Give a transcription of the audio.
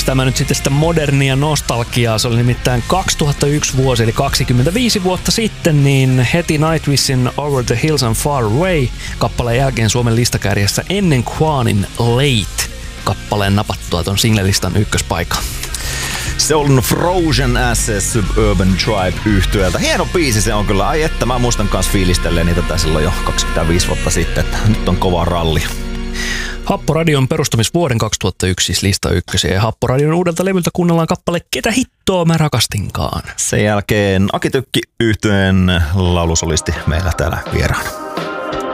tämä nyt sitten sitä modernia nostalgiaa? Se oli nimittäin 2001 vuosi, eli 25 vuotta sitten, niin heti Nightwishin Over the Hills and Far Away kappaleen jälkeen Suomen listakärjessä ennen Quanin Late kappaleen napattua ton singlelistan ykköspaikan. Se on Frozen SS Suburban Tribe -yhtyeeltä. Hieno biisi se on kyllä. Ai että, mä muistan kans fiilistelleen niitä tätä silloin jo 25 vuotta sitten, että nyt on kova ralli. Happoradion perustamisvuoden 2001 siis lista ykkösiä, ja Happoradion uudelta levyltä kuunnellaan kappale Ketä hittoa mä rakastinkaan. Sen jälkeen Aki Tykki -yhtyeen laulusolisti meillä täällä vieraana.